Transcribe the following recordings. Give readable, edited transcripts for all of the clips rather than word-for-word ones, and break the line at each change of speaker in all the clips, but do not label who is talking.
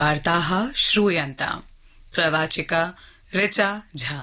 वार्ताः श्रूयन्ताम्। प्रवाचिका ऋचा झा।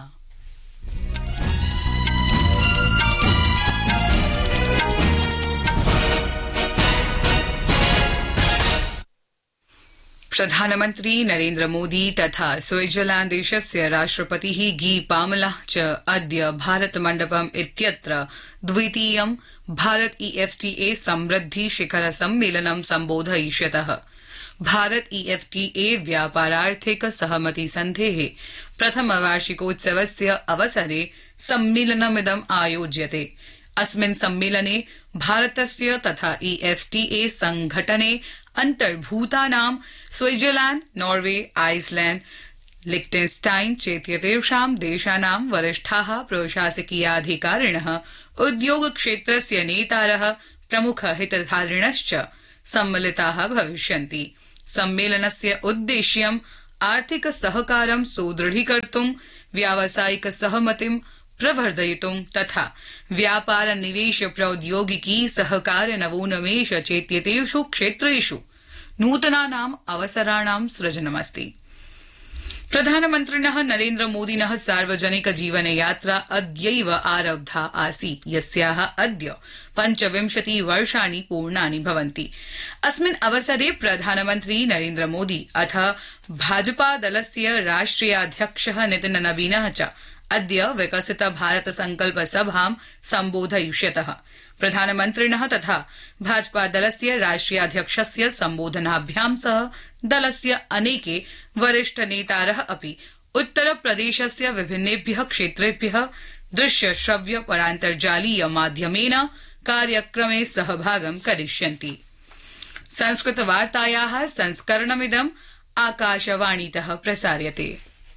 प्रधानमन्त्री नरेन्द्र मोदी तथा स्विट्जरलैण्ड देशस्य राष्ट्रपतिः गी पामलः च अद्य भारत मण्डपम् इत्यत्र द्वितीयं भारत EFTA समृद्धि शिखर सम्मेलनं सम्बोधयिष्यतः। भारत EFTA व्यापारार्थिक सहमति सन्धेः प्रथम वार्षिकोत्सवस्य अवसरे सम्मेलनमिदम् आयोज्यते। अस्मिन् सम्मेलने भारतस्य तथा EFTA संघटने अन्तर्भूतानां स्विट्जरलैण्ड, नॉर्वे, आइसलैण्ड, लिechtenstein चेत्येतेषां देशानां वरिष्ठाः प्रशासकीयाधिकारिणः, उद्योगक्षेत्रस्य नेतारः, प्रमुख हितधारिणश्च सम्मिलिताः भविष्यन्ति। सम्मेलनस्य उद्देश्यम् आर्थिक सहकारं सुदृढीकर्तुं, व्यावसायिक सहमतिं प्रवर्धयितुं तथा व्यापार निवेश प्रौद्योगिकी सहकार नवोन्मेष चेत्येतेषु क्षेत्रेषु नूतनानाम् अवसराणां सृजनमस्ति। प्रधानमन्त्रिणः नरेन्द्र मोदिनः सार्वजनिक जीवन यात्रा अद्यैव आरब्धा आसीत्, यस्याः अद्य 25 वर्षाणि पूर्णानि भवन्ति। अस्मिन् अवसरे प्रधानमन्त्री नरेन्द्र मोदी अथ भाजपा दलस्य राष्ट्रियाध्यक्षः नितिन नवीनः च अद्य विकसित भारत संकल्प सभां सम्बोधयिष्यतः। प्रधानमन्त्रिणः तथा भाजपा दलस्य राष्ट्रियाध्यक्षस्य सम्बोधनाभ्यां सह दलस्य अनेके वरिष्ठ नेतारः अपि उत्तरप्रदेशस्य विभिन्नेभ्यः क्षेत्रेभ्यः दृश्य श्रव्य परान्तर्जालीय माध्यमेन कार्यक्रमे सहभागं करिष्यन्ति। संस्कृत वार्तायाः संस्करणमिदम् आकाशवाणीतः प्रसार्यते।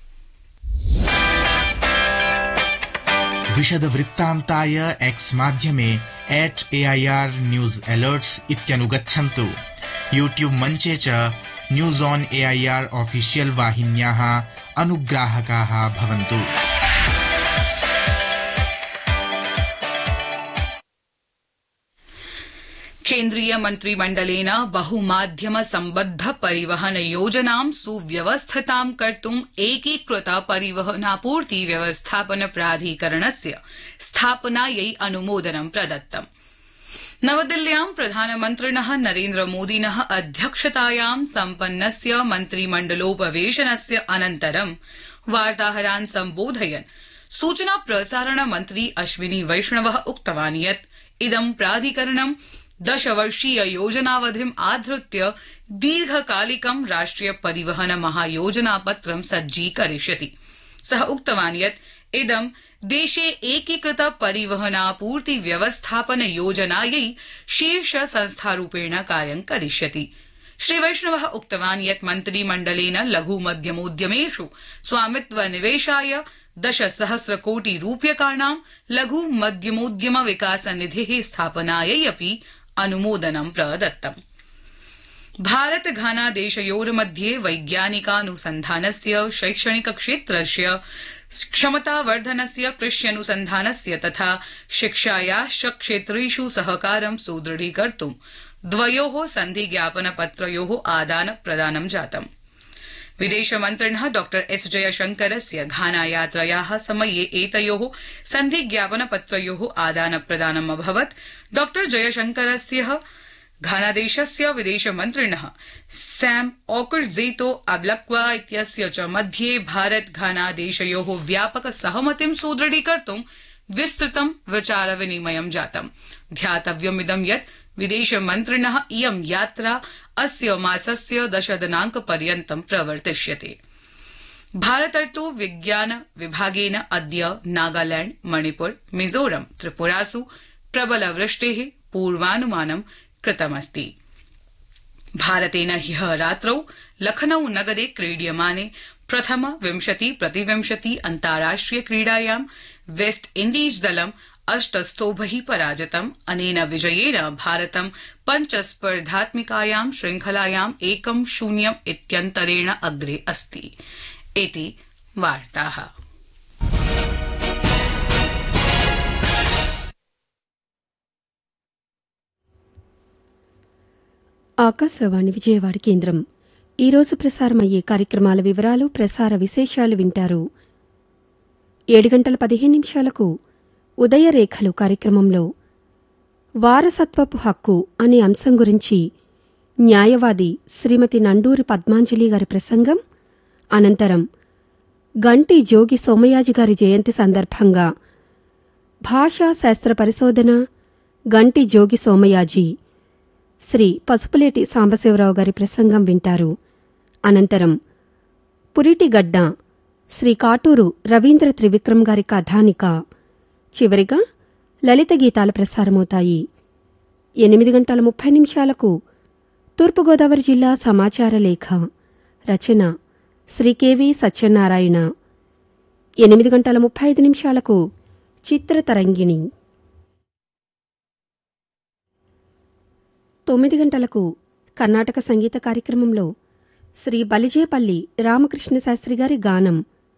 विशद वृत्तान्ताय एक्स माध्यमे @AIR न्यूज अलर्ट्स इत्यनुगच्छन्तु। यूट्यूब मञ्चे च न्यूज ऑन AIR ऑफिशियल वाहिन्याः अनुग्राहकाः भवन्तु।
केन्द्रीय मन्त्रिमण्डलेन बहुमाध्यम सम्बद्ध परिवहन योजनां सुव्यवस्थितां कर्तुम् एकीकृत परिवहनापूर्ति व्यवस्थापन प्राधिकरणस्य स्थापनायै अनुमोदनं प्रदत्तम्। नवदिल्ल्यां प्रधानमन्त्रिणः नरेन्द्र मोदिनः अध्यक्षतायां सम्पन्नस्य मन्त्रिमण्डलोपवेशनस्य अनन्तरं वार्ताहरान् सम्बोधयन् सूचना प्रसारण मन्त्री अश्विनी वैष्णवः उक्तवान् यत् इदं प्राधिकरणं 10 वर्षीय योजनावधिम् आधृत्य दीर्घकालिकं राष्ट्रिय परिवहन महायोजनापत्रं सज्जीकरिष्यति। सः उक्तवान् यत् इदं देशे एकीकृत परिवहनापूर्ति व्यवस्थापन योजनायै शीर्ष संस्थारूपेण कार्यं करिष्यति। श्री वैष्णवः उक्तवान् यत् मन्त्रिमण्डलेन लघु मध्यमोद्यमेषु स्वामित्व निवेशाय 10,000 कोटि रूप्यकाणां लघु मध्यमोद्यम विकास निधेः स्थापनायै अपि अनुमोदनं प्रदत्तम्। भारत घाना देशयोर्मध्ये वैज्ञानिकानुसन्धानस्य, शैक्षणिक क्षेत्रस्य क्षमतावर्धनस्य, कृष्यनुसन्धानस्य तथा शिक्षायाश्च क्षेत्रेषु सहकारं सुदृढीकर्तुं द्वयोः सन्धिज्ञापनपत्रयोः आदानप्रदानं जातम्। विदेशमन्त्रिणः डॉ एस जयशंकरस्य घाना यात्रायाः समये एतयोः सन्धिज्ञापनपत्रयोः आदानप्रदानम् अभवत्। डॉ जयशंकरस्य घानादेशस्य विदेशमन्त्रिणः सैम ओकुर्जेतो अब्लक्वा इत्यस्य च मध्ये भारत घाना देशयोः व्यापक सहमतिं सुदृढीकर्तुं विस्तृतं विचारविनिमयं जातम्। ध्यातव्यमिदं यत् विदेशमन्त्रिणः इयं यात्रा अस्य मासस्य 10 दिनाङ्कपर्यन्तं प्रवर्तिष्यते। भारतर्तु विज्ञान विभागेन अद्य नागालैण्ड, मणिपुर, मिजोरम, त्रिपुरासु प्रबल वृष्टेः पूर्वानुमानं कृतमस्ति। भारतेन ह्यः रात्रौ लखनऊ नगरे क्रीड्यमाने प्रथम 20-20 अन्ताराष्ट्रिय क्रीडायां वेस्ट इण्डीज दलं 8 स्तोभैः पराजितम्। अनेन विजयेन भारतं 5 स्पर्धात्मिकायां श्रृंखलायां 1-0 इत्यन्तरेण अग्रे अस्ति। इति वार्ताः।
ఆకాశవాణి విజయవాడ కేంద్రం ఈరోజు ప్రసారమయ్యే కార్యక్రమాల వివరాలు, ప్రసార విశేషాలు వింటారు. 7:15 ఉదయరేఖలు కార్యక్రమంలో వారసత్వపు హక్కు అనే అంశం గురించి న్యాయవాది శ్రీమతి నండూరి పద్మాంజలి గారి ప్రసంగం, అనంతరం గంటి జోగి సోమయాజి గారి జయంతి సందర్భంగా భాషా శాస్త్ర పరిశోధన గంటి జోగి సోమయాజి శ్రీ పసుపులేటి సాంబశివరావు గారి ప్రసంగం వింటారు. అనంతరం పురిటిగడ్డ శ్రీ కాటూరు రవీంద్ర త్రివిక్రమ్ గారి కథానిక, చివరిగా లలిత గీతాలు ప్రసారమవుతాయి. 8:30 తూర్పుగోదావరి జిల్లా సమాచార లేఖ, రచన శ్రీ కెవి సత్యనారాయణ. 8:35 చిత్రతరంగిణి. 9 కర్ణాటక సంగీత కార్యక్రమంలో శ్రీ బలిజేపల్లి రామకృష్ణ శాస్త్రి గారి గానం.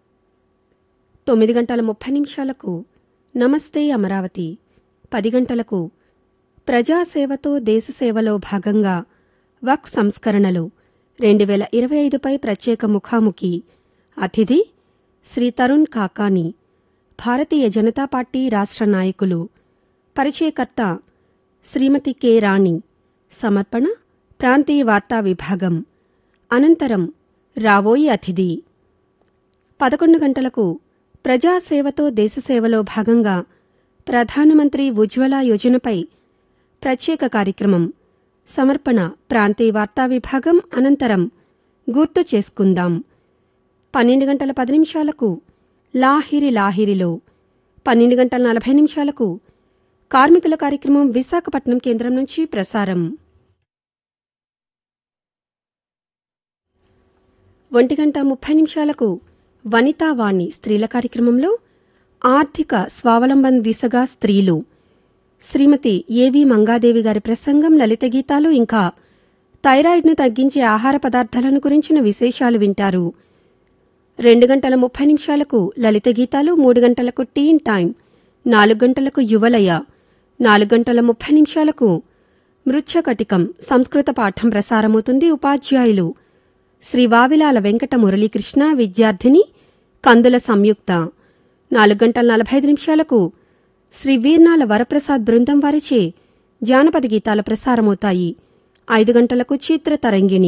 9:30 నమస్తే అమరావతి. 10 ప్రజాసేవతో దేశసేవలో భాగంగా వక్ఫ్ సంస్కరణలు 2025పై ప్రత్యేక ముఖాముఖి. అతిథి శ్రీ తరుణ్ కాకాని, భారతీయ జనతా పార్టీ రాష్ట్ర నాయకులు. పరిచయకర్త శ్రీమతి కె రాణి. సమర్పణ ప్రాంతీయ వార్తా విభాగం. అనంతరం రావోయి అతిథి. 11 ప్రజాసేవతో దేశసేవలో భాగంగా ప్రధానమంత్రి ఉజ్వల యోజనపై ప్రత్యేక కార్యక్రమం. సమర్పణ ప్రాంతీయ వార్తా విభాగం. అనంతరం గుర్తు చేసుకుందాం. 12:10 లాహిరి లాహిరిలో. 12:40 కార్మికుల కార్యక్రమం విశాఖపట్నం కేంద్రం నుంచి ప్రసారం. 1:30 వనితావాణి స్త్రీల కార్యక్రమంలో ఆర్థిక స్వావలంబన దిశగా స్త్రీలు, శ్రీమతి ఏవి మంగాదేవి గారి ప్రసంగం, లలిత గీతాలు, ఇంకా థైరాయిడ్ను తగ్గించే ఆహార పదార్థాలను గురించిన విశేషాలు వింటారు. 2:30 లలిత గీతాలు, 3 టీన్ టైం, 4 యువలయ, 4:30 మృచ్ఛకటికం సంస్కృత పాఠం ప్రసారమవుతుంది. ఉపాధ్యాయులు శ్రీ వావిలాల వెంకట మురళీకృష్ణ, విద్యార్థిని కందుల సంయుక్త. 4:45 శ్రీ వీర్నాల వరప్రసాద్ బృందం వారిచే జానపద గీతాల ప్రసారమవుతాయి. 5 చిత్రతరంగిణి.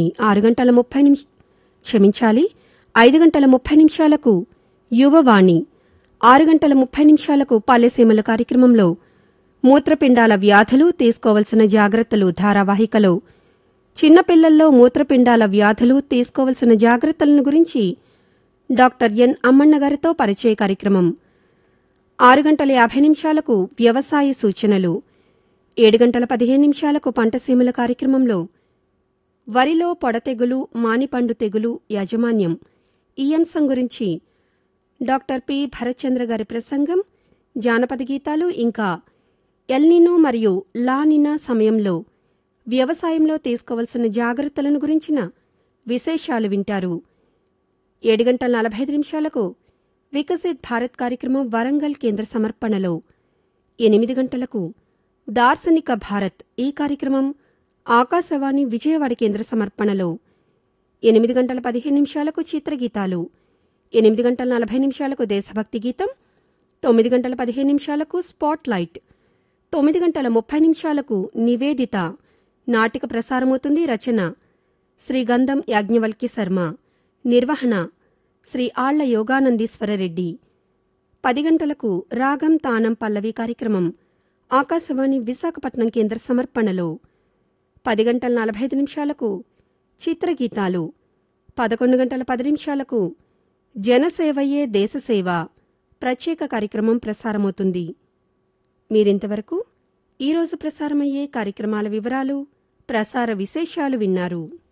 5:30 యువవాణి. 6:30 పల్లెసీమల కార్యక్రమంలో మూత్రపిండాల వ్యాధులు, తీసుకోవలసిన జాగ్రత్తలు ధారావాహికలో చిన్నపిల్లల్లో మూత్రపిండాల వ్యాధులు, తీసుకోవలసిన జాగ్రత్తలను గురించి డాక్టర్ ఎన్ అమ్మన్న గారితో పరిచయ కార్యక్రమం. 6:50 వ్యవసాయ సూచనలు. 7:15 పంటసీమల కార్యక్రమంలో వరిలో పొడతెగులు, మానిపండు తెగులు యాజమాన్యం ఈ అంశం గురించి డాక్టర్ పి భరత్చంద్ర గారి ప్రసంగం, జానపద గీతాలు, ఇంకా ఎల్నినో మరియు లానినా సమయంలో వ్యవసాయంలో తీసుకోవలసిన జాగ్రత్తలను గురించిన విశేషాలు వింటారు. 7:45 వికసిత్ భారత్ కార్యక్రమం వరంగల్ కేంద్ర సమర్పణలో. 8 దార్శనిక భారత్ ఈ కార్యక్రమం ఆకాశవాణి విజయవాడ కేంద్ర సమర్పణలో. 8:15 చిత్రగీతాలు. 8:40 దేశభక్తి గీతం. 9:15 స్పాట్ లైట్. 9:30 నివేదిత నాటిక ప్రసారమవుతుంది. రచన శ్రీ గంధం యాజ్ఞవల్క్య శర్మ. నిర్వహణ శ్రీ ఆళ్ల యోగానందీశ్వరరెడ్డి. 10 రాగం తానం పల్లవి కార్యక్రమం ఆకాశవాణి విశాఖపట్నం కేంద్ర సమర్పణలో. 10:45 చిత్రగీతాలు. 11:10 జనసేవయే దేశసేవ ప్రత్యేక కార్యక్రమం ప్రసారమవుతుంది. మీరింతవరకు ఈరోజు ప్రసారమయ్యే కార్యక్రమాల వివరాలు, ప్రసార విశేషాలు విన్నారు.